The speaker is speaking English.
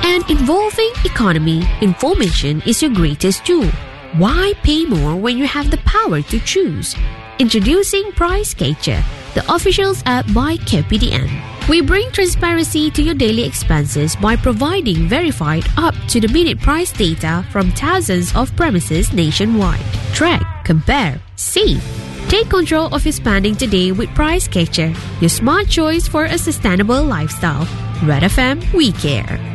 An evolving economy, information is your greatest tool. Why pay more when you have the power to choose? Introducing PriceCatcher, the official app by KPDN. We bring transparency to your daily expenses by providing verified up-to-the-minute price data from thousands of premises nationwide. Track, compare, save. Take control of your spending today with PriceCatcher, your smart choice for a sustainable lifestyle. Red FM, we care.